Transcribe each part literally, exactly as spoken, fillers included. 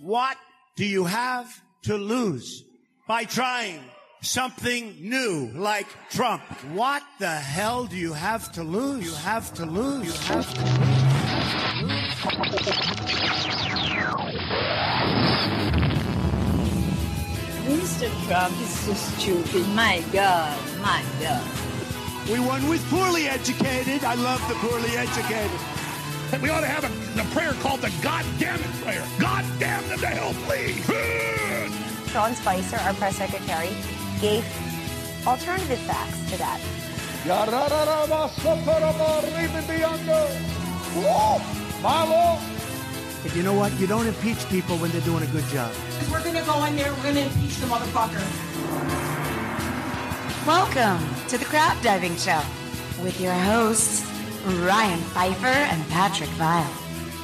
What do you have to lose by trying something new like Trump? What the hell do you have to lose? You have to lose. You have to lose. Mister Trump is so stupid. My God, my God. We won with poorly educated. I love the poorly educated. We ought to have a, a prayer called the God damn it prayer. God damn them to hell, please. Sean Spicer, our press secretary, gave alternative facts to that. But you know what? You don't impeach people when they're doing a good job. We're going to go in there, we're going to impeach the motherfucker. Welcome to the Crab Diving Show with your hosts, Ryan Pfeiffer and Patrick Vile.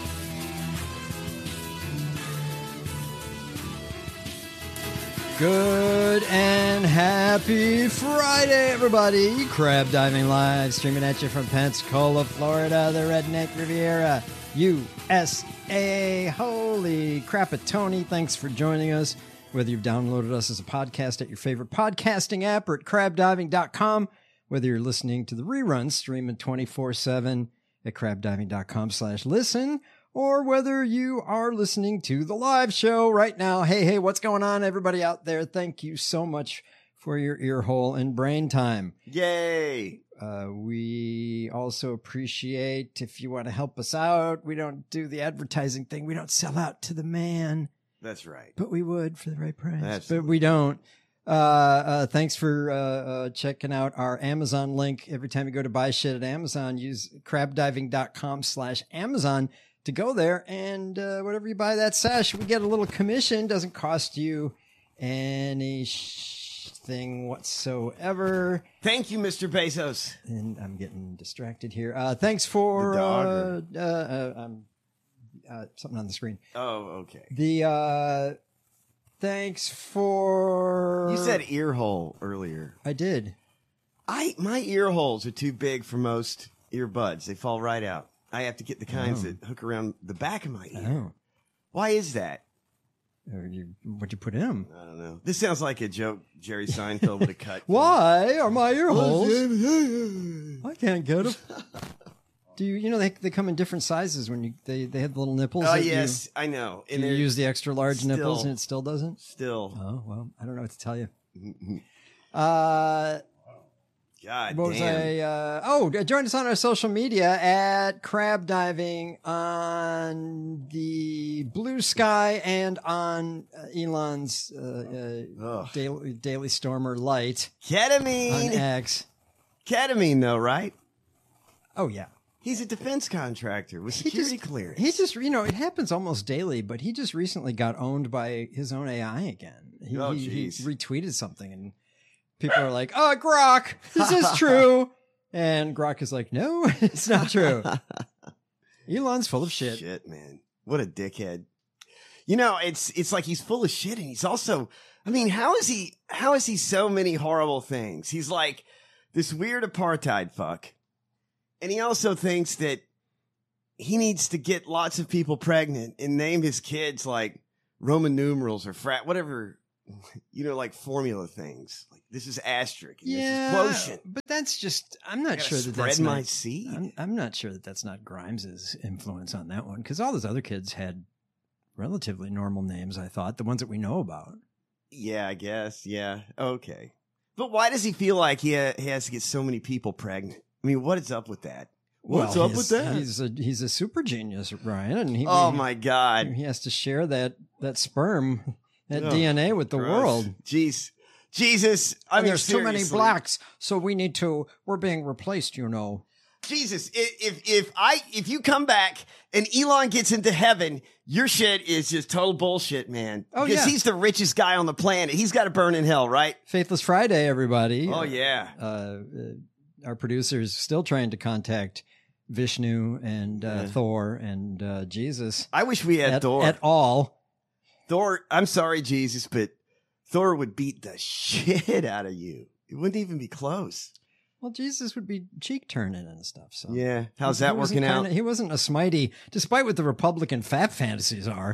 Good and happy Friday, everybody. Crab Diving Live, streaming at you from Pensacola, Florida, the Redneck Riviera, U S A. Holy crap-a-tony. Thanks for joining us. Whether you've downloaded us as a podcast at your favorite podcasting app or at crab diving dot com, whether you're listening to the reruns streaming twenty-four seven at crab diving dot com slash listen, or whether you are listening to the live show right now. Hey, hey, what's going on, everybody out there? Thank you so much for your ear hole and brain time. Yay! Uh, we also appreciate if you want to help us out. We don't do the advertising thing. We don't sell out to the man. That's right. But we would for the right price. Absolutely. But we don't. Uh, uh, thanks for uh, uh, checking out our Amazon link. Every time you go to buy shit at Amazon, use crab diving dot com slash Amazon to go there. And uh, whatever you buy that sesh, we get a little commission. Doesn't cost you any sh- thing whatsoever. Thank you, Mister Bezos. And I'm getting distracted here. Uh, thanks for The dog uh, uh, uh, um, uh, something on the screen. Oh, okay. The uh, thanks for You said ear hole earlier. I did. I my ear holes are too big for most earbuds. They fall right out. I have to get the kinds Oh. that hook around the back of my ear. Oh, Why is that? Or you, what'd you put in them? I don't know. This sounds like a joke Jerry Seinfeld would have cut. Why are my ear holes? Oh, I can't get them. Do you? You know they they come in different sizes when you they they have the little nipples. Oh that yes, I know. You, And you they're use the extra large still- nipples and it still doesn't. still. Oh well, I don't know what to tell you. Uh. God What was damn. I? Uh, oh, join us on our social media at Crab Diving on the Blue Sky and on uh, Elon's uh, uh, Ugh. Daily, Daily Stormer Light on Ketamine. X. Ketamine, though, right? Oh yeah, He's a defense contractor with He security just- clearance. he just you know it happens almost daily, but he just recently got owned by his own A I again. He, Oh, he, he jeez. retweeted something and people are like, "Oh, Grok, this is true," and Grok is like, "No, it's not true." Elon's full of shit. Shit, man. What a dickhead. You know, it's it's like he's full of shit and he's also I mean, how is he how is he so many horrible things? He's like this weird apartheid fuck. And he also thinks that he needs to get lots of people pregnant and name his kids like Roman numerals or frat whatever, you know, like formula things. Like this is asterisk and Yeah, this is quotient. but that's just, I'm not Gotta sure that spread that's my not, seed. I'm, I'm not sure that that's not Grimes's influence on that one, because all those other kids had relatively normal names, I thought, the ones that we know about. Yeah, I guess. Yeah. Okay. But why does he feel like he, ha- he has to get so many people pregnant? I mean, what is up with that? What's Well, up he's- with that? He's a he's a super genius, Ryan, and he Oh he, my God. he has to share that that sperm, that Ugh, D N A with the gross. world. Jeez. Jesus. I And mean, there's too many seriously. blacks, so we need to. We're being replaced, you know. Jesus. i- If, if I, if you come back and Elon gets into heaven, your shit is just total bullshit, man. Oh, because yeah. he's the richest guy on the planet. He's got to burn in hell, right? Faithless Friday, everybody. Oh, yeah. Uh, uh, our producer's still trying to contact Vishnu and uh, Yeah. Thor and uh, Jesus I wish we had at, Thor. at all. Thor, I'm sorry, Jesus, but Thor would beat the shit out of you. It wouldn't even be close. Well, Jesus would be cheek turning and stuff. So Yeah. How's He that wasn't working out? kinda- he wasn't a smitey, despite what the Republican fat fantasies are.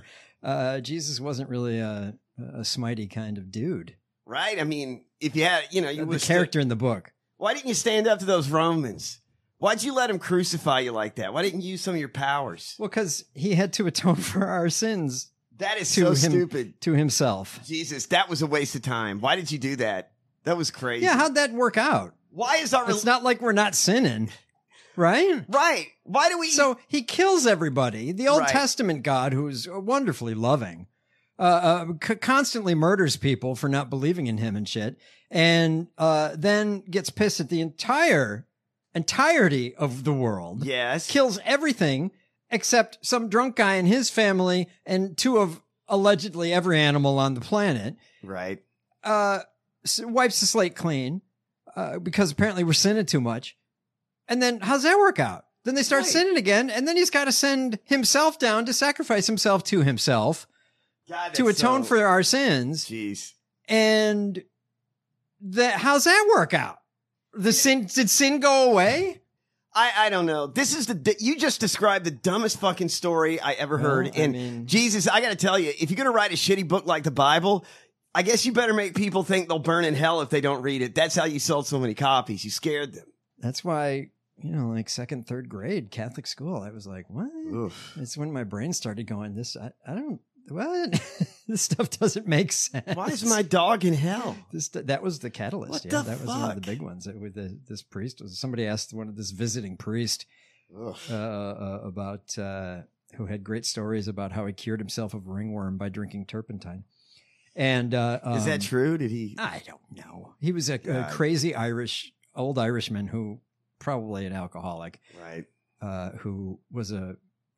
uh, Jesus wasn't really a, a smitey kind of dude. Right? I mean, if you had, you know, you The would character in the book. Why didn't you stand up to those Romans? Why'd you let him crucify you like that? Why didn't you use some of your powers? Well, because he had to atone for our sins. That is to so him, stupid. To himself. Jesus, that was a waste of time. Why did you do that? That was crazy. Yeah, how'd that work out? Why is our... It's not like we're not sinning, right? Right. Why do we... So he kills everybody. The Old Right. Testament God, who's wonderfully loving, uh, uh, c- constantly murders people for not believing in him and shit, and uh, then gets pissed at the entire entirety of the world. Yes. Kills everything except some drunk guy and his family and two of allegedly every animal on the planet. Right. Uh, s- wipes the slate clean uh, because apparently we're sinning too much. And then how's that work out? Then they start Right. sinning again, and then he's got to send himself down to sacrifice himself to himself God, to that's atone so- for our sins. Jeez. And that how's that work out? The sin did sin go away? I, I don't know. This is the you just described the dumbest fucking story I ever Well, heard. I And mean- Jesus, I got to tell you, if you're going to write a shitty book like the Bible, I guess you better make people think they'll burn in hell if they don't read it. That's how you sold so many copies. You scared them. That's why, you know, like second, third grade Catholic school, I was like, what? Oof. It's when my brain started going, this, I, I don't, what? This stuff doesn't make sense. Why is my dog in hell? This, that was the catalyst. What yeah, the that was one of the fuck? big ones. It, with the, this priest was somebody asked one of this visiting priest Ugh. uh, uh, about uh, who had great stories about how he cured himself of ringworm by drinking turpentine. And uh, Is that um, true? Did he? I don't know. He was a, a God. crazy Irish, old Irishman who probably an alcoholic, Right. uh, who was a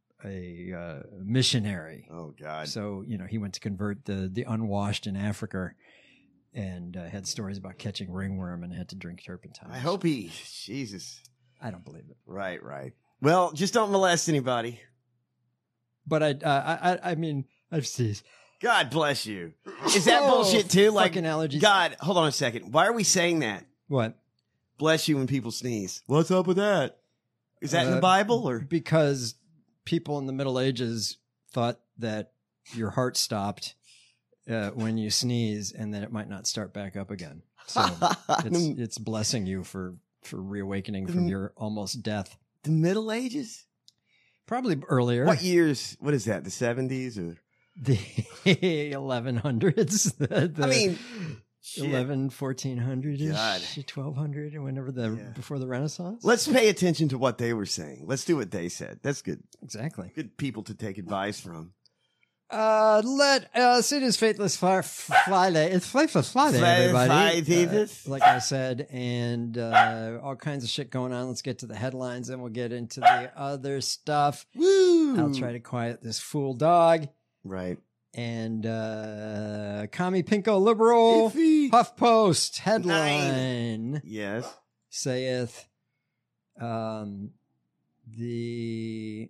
a uh, missionary. Oh God. So, you know, he went to convert the, the unwashed in Africa and uh, had stories about catching ringworm and had to drink turpentine. I hope he. Jesus. I don't believe it. Right. Right. Well, just don't molest anybody. But I, uh, I, I, I mean, I've seen. God bless you. Is that Oh, bullshit too? Like fucking allergies. God, hold on a second. Why are we saying that? What? Bless you when people sneeze. What's up with that? Is that in Uh, the Bible or? Because people in the Middle Ages thought that your heart stopped uh, when you sneeze and that it might not start back up again. So it's, it's blessing you for, for reawakening from your almost death. The Middle Ages? Probably earlier. What years? What is that? The seventies or? The eleven hundreds. The, the I mean, shit. eleven, fourteen hundred God. ish, twelve hundred, whenever the, Yeah. before the Renaissance. Let's pay attention to what they were saying. Let's do what they said. That's good. Exactly. Good people to take advice from. Uh, let us, it is Faithless Fri- Friday. It's Faithless Friday, Fri- everybody. Friday. Uh, like I said, and uh, all kinds of shit going on. Let's get to the headlines, and we'll get into the other stuff. Woo! I'll try to quiet this fool dog. Right. And uh, Commie Pinko Liberal Iffy. HuffPost headline Yes. saith um, the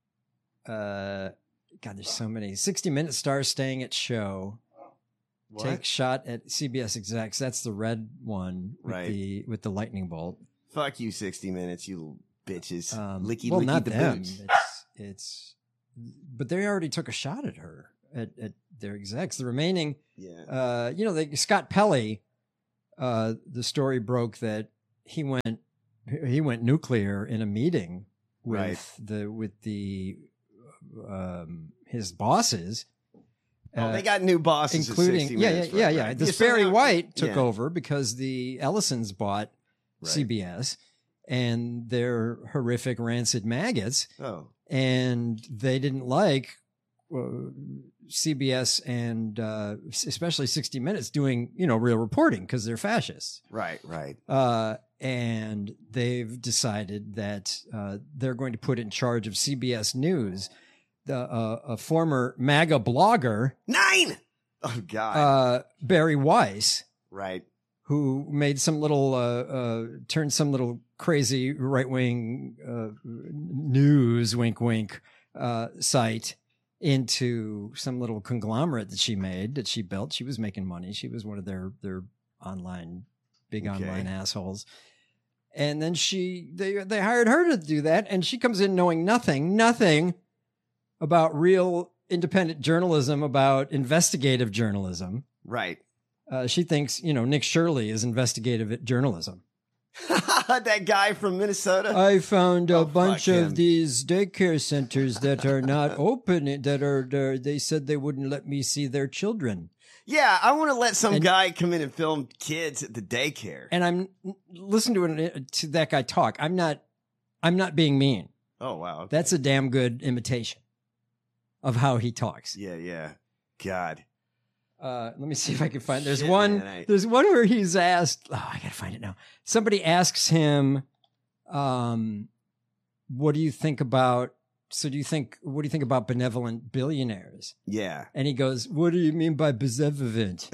uh, God, there's so many. sixty minute stars staying at show. What? Take shot at C B S execs. That's the red one with Right. the with the lightning bolt. Fuck you, sixty minutes, you little bitches. Um, licky, well, licky not the them. boots. It's it's, but they already took a shot at her at, at their execs. The remaining, Yeah. uh, you know, they, Scott Pelley. Uh, the story broke that he went he went nuclear in a meeting with Right. the with the um, his bosses. Oh, uh, they got new bosses, at including sixty yeah, minutes, yeah, yeah, right, yeah. right. This Yeah, Barry somehow- White took yeah. over because the Ellisons bought Right. C B S and they're horrific rancid maggots, Oh, and they didn't like uh, C B S and uh, especially sixty minutes doing, you know, real reporting because they're fascists. right, right. Uh, and they've decided that uh, they're going to put in charge of C B S News the uh, a former MAGA blogger, Nine. Oh God. uh, Barry Weiss, right. who made some little uh, uh, turned some little crazy right wing uh, news wink wink uh, site into some little conglomerate that she made that she built. She was making money. She was one of their their online big Okay. online assholes. And then she they they hired her to do that, and she comes in knowing nothing, nothing about real independent journalism about investigative journalism. Right. Uh, she thinks, you know, Nick Shirley is investigative journalism. That guy from Minnesota. I found a Oh, bunch fuck of him. these daycare centers that are not open, that are, they're- they said they wouldn't let me see their children. Yeah, I want to let some And- guy come in and film kids at the daycare. And I'm, listen to it, to that guy talk. I'm not, I'm not being mean. Oh, wow. okay. That's a damn good imitation of how he talks. Yeah, yeah. God. Uh, let me see if I can find. There's Shit, one. man, I- There's one where he's asked. Oh, I gotta find it now. Somebody asks him, um, "What do you think about?" So, do you think? What do you think about benevolent billionaires? Yeah. And he goes, "What do you mean by benevolent?"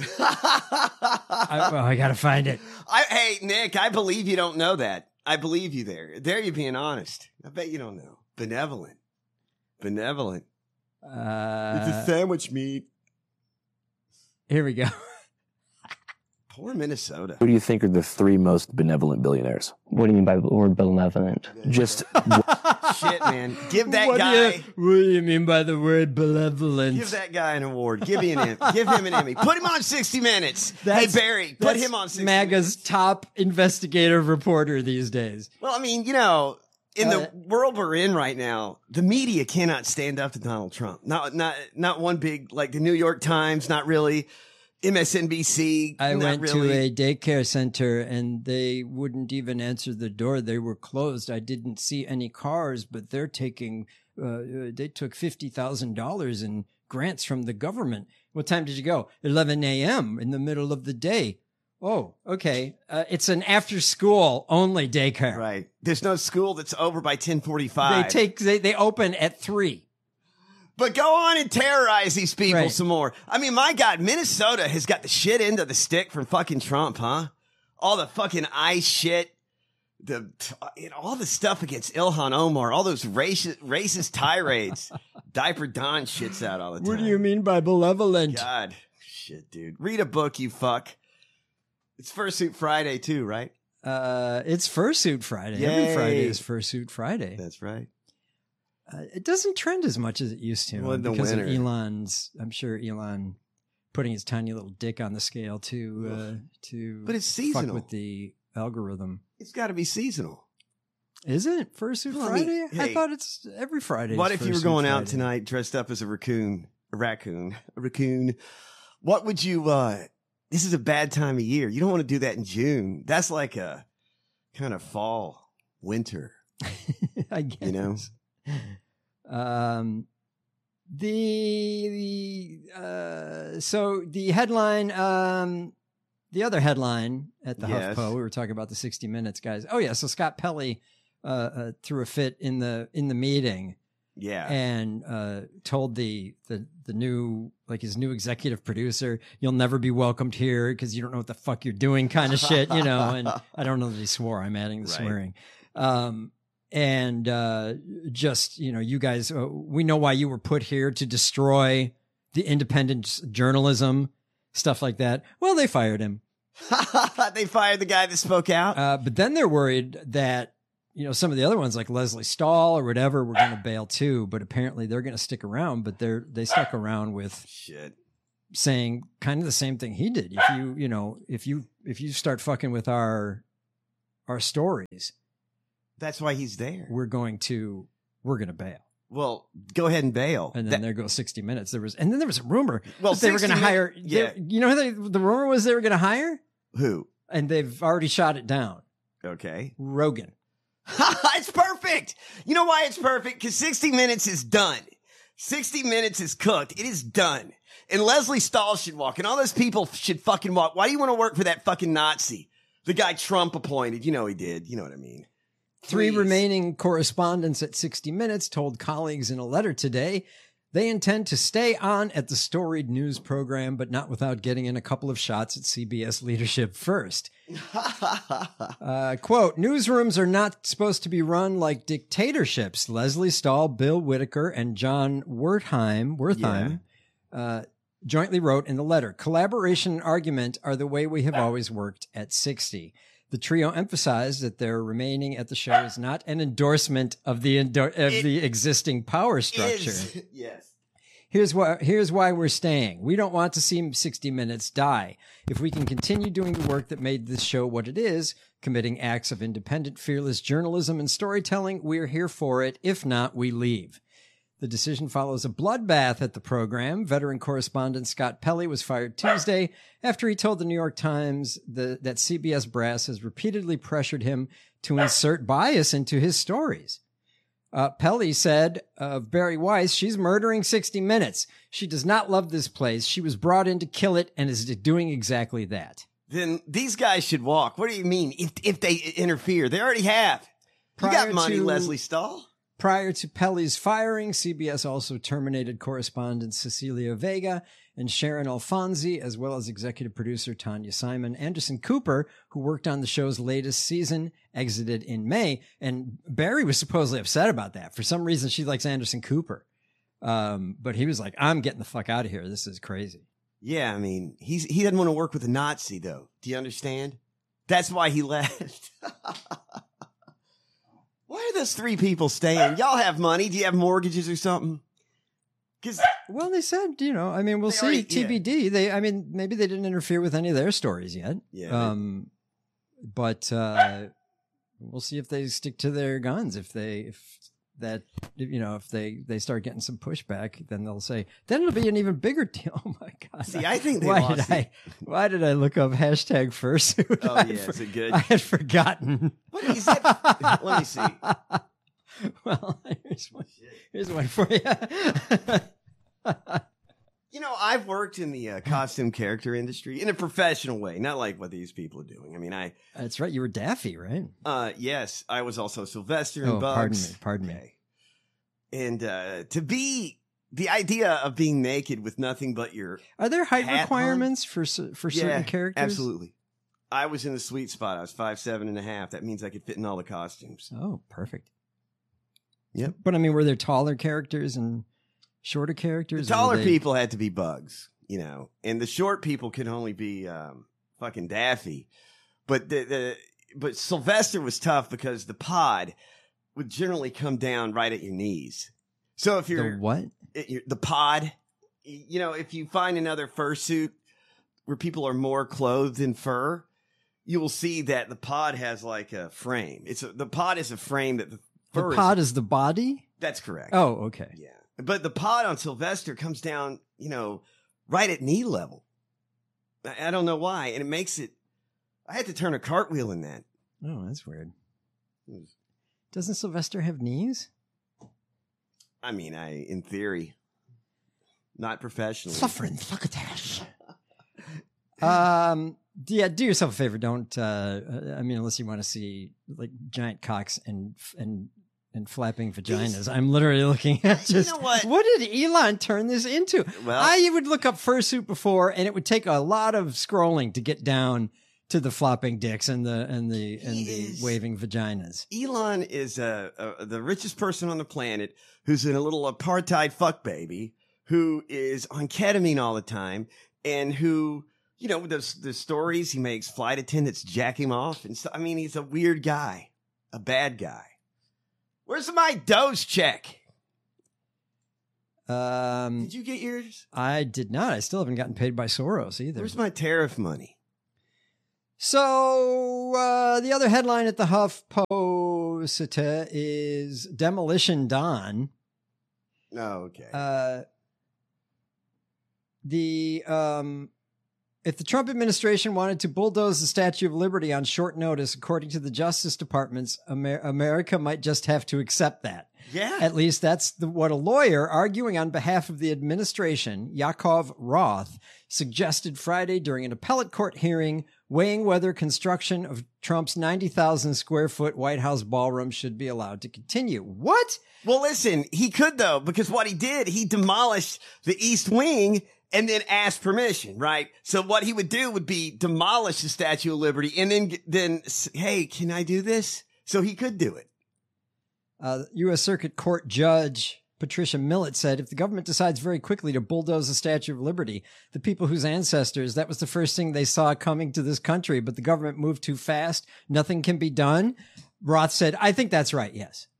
I, well, I gotta find it. I, hey, Nick, I believe you don't know that. I believe you there. There you're being honest. I bet you don't know. Benevolent. Benevolent. it's a Uh, sandwich meat. here we go. Poor Minnesota. Who do you think are the three most benevolent billionaires? What do you mean by the word benevolent? Just Shit, man. Give that what guy. Do you, what do you mean by the word benevolent? Give that guy an award. Give him an Emmy. Give him an Emmy. Put him on sixty minutes. That's- hey Barry, put that's him on sixty MAGA's minutes. top investigative reporter these days. Well, I mean, you know, in Uh, the world we're in right now, the media cannot stand up to Donald Trump. Not not not one big like the New York Times, not really. M S N B C. I not went really. to a daycare center and they wouldn't even answer the door. They were closed. I didn't see any cars, but they're taking, uh, uh, they took fifty thousand dollars in grants from the government. What time did you go? eleven a.m. in the middle of the day. Oh, okay. Uh, it's an after school only daycare. Right. There's no school that's over by ten forty-five. They take, they, they open at three. But go on and terrorize these people Right. some more. I mean, my God, Minnesota has got the shit end of the stick from fucking Trump, huh? All the fucking ICE shit, the you know, all the stuff against Ilhan Omar, all those racist, racist tirades. Diaper Don shits out all the time. What do you mean by malevolent? God, shit, dude. Read a book, you fuck. It's Fursuit Friday too, right? Uh, it's Fursuit Friday. Yay. Every Friday is Fursuit Friday. That's right. Uh, it doesn't trend as much as it used to Well, in the because winter. of Elon's. I'm sure Elon putting his tiny little dick on the scale to uh, to. But it's fuck seasonal. with the algorithm. It's got to be seasonal. Is it Fursuit Well, I mean, Friday? I hey, thought it's every Friday. What is if you were Fursuit going out Friday. tonight dressed up as a raccoon? A raccoon. A raccoon. What would you, uh, this is a bad time of year. You don't want to do that in June. That's like a kind of fall, winter. I guess. You know? Um, the, the uh, so the headline, um, the other headline at the Yes. HuffPo, we were talking about the sixty minutes guys. Oh yeah, so Scott Pelley uh, uh, threw a fit in the in the meeting Yeah. and uh, told the the the new like his new executive producer, "You'll never be welcomed here because you don't know what the fuck you're doing," kind of shit, you know. And I don't know that he swore. I'm adding the Right. swearing. Um, and uh, just you know, you guys, uh, we know why you were put here to destroy the independent journalism, stuff like that. Well, they fired him. They fired the guy that spoke out. Uh, but then they're worried that, you know, some of the other ones like Leslie Stahl or whatever were going to bail too, but apparently they're going to stick around, but they're, they stuck around with Shit. saying kind of the same thing he did. If you, you know, if you, if you start fucking with our, our stories, That's why he's there. we're going to, we're going to bail. Well, go ahead and bail. And then That- there goes sixty minutes. There was, and then there was a rumor Well, that they were going to sixty hire, Min- yeah. they- you know, who they, the rumor was they were going to hire, Who? and they've already shot it down. Okay. Rogan. It's perfect. You know why it's perfect? Because sixty minutes is done. sixty minutes is cooked. It is done. And Leslie Stahl should walk, and all those people should fucking walk. Why do you want to work for that fucking Nazi? The guy Trump appointed. You know he did. You know what I mean. Three Please. remaining correspondents at sixty minutes told colleagues in a letter today they intend to stay on at the storied news program, but not without getting in a couple of shots at C B S leadership first. Uh, quote, newsrooms are not supposed to be run like dictatorships. Leslie Stahl, Bill Whitaker, and John Wertheim, Wertheim uh, jointly wrote in the letter, collaboration and argument are the way we have always worked at sixty. The trio emphasized that their remaining at the show is not an endorsement of the endo- of It the existing power structure. Is- yes. Here's why, here's why we're staying. We don't want to see sixty minutes die. If we can continue doing the work that made this show what it is, committing acts of independent, fearless journalism and storytelling, we're here for it. If not, we leave. The decision follows a bloodbath at the program. Veteran correspondent Scott Pelley was fired Tuesday after he told the New York Times the, that C B S brass has repeatedly pressured him to insert bias into his stories. Uh, Pelley said of Barry Weiss, she's murdering sixty minutes. She does not love this place. She was brought in to kill it and is doing exactly that. Then these guys should walk. What do you mean if, if they interfere? They already have. You Prior got money, to- Leslie Stahl. Prior to Pelley's firing, C B S also terminated correspondents Cecilia Vega and Sharon Alfonsi, as well as executive producer Tanya Simon. Anderson Cooper, who worked on the show's latest season, exited in May. And Barry was supposedly upset about that. For some reason, she likes Anderson Cooper. Um, but he was like, I'm getting the fuck out of here. This is crazy. Yeah, I mean, he's he doesn't want to work with a Nazi, though. Do you understand? That's why he left. Why are those three people staying? Y'all have money. Do you have mortgages or something? Because Well, they said, you know, I mean, we'll They see. already- T B D. They, I mean, maybe they didn't interfere with any of their stories yet. Yeah, they- Um, but uh, we'll see if they stick to their guns. If they, if that, you know, if they they start getting some pushback, then they'll say, then it'll be an even bigger deal. Oh my god! See, I think they why lost did I? Why did I look up hashtag fursuit? Oh, I yeah, for- is it good? I had forgotten. What is that? Let me see. Well, here's one, here's one for you. You know, I've worked in the uh, costume character industry in a professional way, not like what these people are doing. I mean, I. That's right. You were Daffy, right? Uh, yes, I was also Sylvester in Oh, Bugs. pardon me. Pardon me. Okay. And uh, to be the idea of being naked with nothing but your Are there height hat on? requirements for cer- for certain Yeah, characters? Absolutely. I was in the sweet spot. I was five seven and a half. That means I could fit in all the costumes. Oh, perfect. Yep. But I mean, were there taller characters and shorter characters? The or were taller they- people had to be Bugs, you know, and the short people could only be um, fucking Daffy. But the, the but Sylvester was tough because the pod would generally come down right at your knees. So if you're The what? it- you're- the pod, y- you know, if you find another fursuit where people are more clothed in fur, you will see that the pod has like a frame. It's a, the pod is a frame that the fur The is- pod is the body? That's correct. Oh, okay. Yeah. But the pod on Sylvester comes down, you know, right at knee level. I, I don't know why. And it makes it, I had to turn a cartwheel in that. Oh, that's weird. Doesn't Sylvester have knees? I mean, I, in theory, not professionally. Suffering, look at that. Um, yeah, do yourself a favor. Don't, uh, I mean, unless you want to see like giant cocks and, and, and flapping vaginas. I'm literally looking at just, know what? what did Elon turn this into? Well- I would look up fursuit before and it would take a lot of scrolling to get down to the flopping dicks and the, and the, and He the is- waving vaginas. Elon is uh, uh, the richest person on the planet who's in a little apartheid fuck baby who is on ketamine all the time and who, you know, the, the stories he makes flight attendants jack him off. And so, I mean, he's a weird guy, a bad guy. Where's my dose check? Um, Did you get yours? I did not. I still haven't gotten paid by Soros either. Where's my tariff money? So uh, the other headline at the HuffPost is Demolition Don. Oh, okay. Uh, the um, if the Trump administration wanted to bulldoze the Statue of Liberty on short notice, according to the Justice Department's, Amer- America might just have to accept that. Yeah. At least that's the, what a lawyer arguing on behalf of the administration, Yakov Roth, suggested Friday during an appellate court hearing weighing whether construction of Trump's ninety thousand square foot White House ballroom should be allowed to continue. What? Well, listen, he could though, because what he did, he demolished the East Wing and then asked permission, right? So what he would do would be demolish the Statue of Liberty and then, then, s- hey, can I do this? So he could do it. Uh, U S Circuit Court Judge Patricia Millett said, if the government decides very quickly to bulldoze the Statue of Liberty, the people whose ancestors, that was the first thing they saw coming to this country, but the government moved too fast, nothing can be done. Roth said, I think that's right, yes.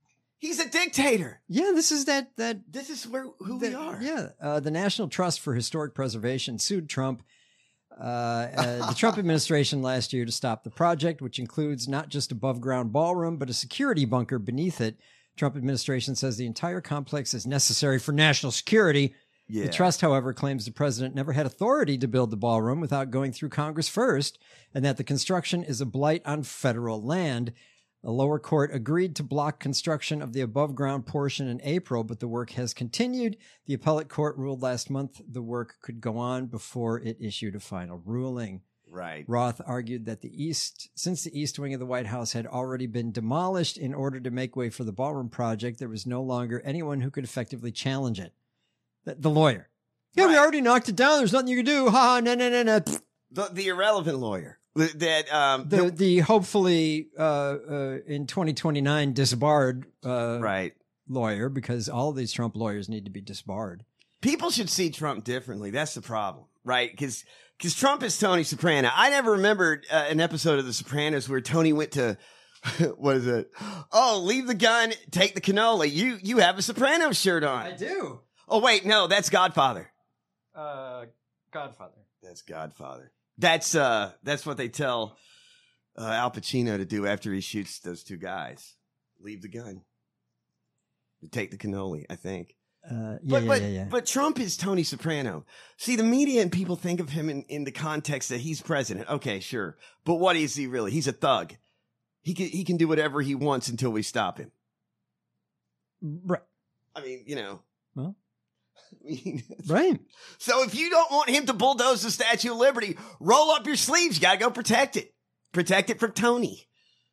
He's a dictator. Yeah, this is that that This is where who the- we are. Yeah, uh, the National Trust for Historic Preservation sued Trump, uh, uh, the Trump administration last year to stop the project, which includes not just above ground ballroom, but a security bunker beneath it. Trump administration says the entire complex is necessary for national security. Yeah. The trust, however, claims the president never had authority to build the ballroom without going through Congress first, and that the construction is a blight on federal land. The lower court agreed to block construction of the above-ground portion in April, but the work has continued. The appellate court ruled last month the work could go on before it issued a final ruling. Right. Roth argued that the east, since the east wing of the White House had already been demolished in order to make way for the ballroom project, there was no longer anyone who could effectively challenge it. The, the lawyer. Yeah, we Right. already knocked it down. There's nothing you can do. Ha, no, no, no, no. The, the irrelevant lawyer. That um The, the hopefully uh, uh, in twenty twenty-nine disbarred uh, right. lawyer, because all of these Trump lawyers need to be disbarred. People should see Trump differently. That's the problem, right? Because because Trump is Tony Soprano. I never remembered uh, an episode of The Sopranos where Tony went to what is it? Oh, leave the gun, take the cannoli. You you have a Soprano shirt on. do. Oh wait, no, that's Godfather. Uh, Godfather. That's Godfather. That's uh that's what they tell uh, Al Pacino to do after he shoots those two guys. Leave the gun. Take the cannoli, I think. Uh, yeah, But yeah, but, yeah, yeah. but Trump is Tony Soprano. See, the media and people think of him in, in the context that he's president. Okay, sure. But what is he really? He's a thug. He can he can do whatever he wants until we stop him. Right. I mean, you know. Well, I mean, right. so if you don't want him to bulldoze the Statue of Liberty, roll up your sleeves. You got to go protect it. Protect it from Tony.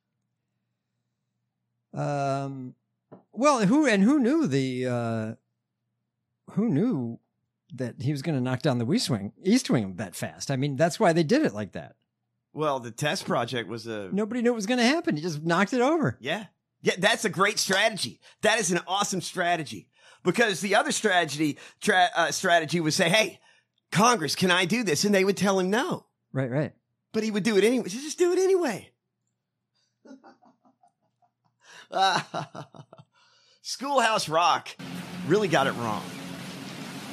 Um, well, who and who knew the uh, who knew that he was going to knock down the East Wing, East Wing that fast? I mean, that's why they did it like that. Well, the test project was a Nobody knew it was going to happen. He just knocked it over. yeah. Yeah, that's a great strategy. That is an awesome strategy. Because the other strategy tra- uh, strategy would say, hey, Congress, can I do this? And they would tell him no. Right, right. But he would do it anyway. Just do it anyway. Schoolhouse Rock really got it wrong.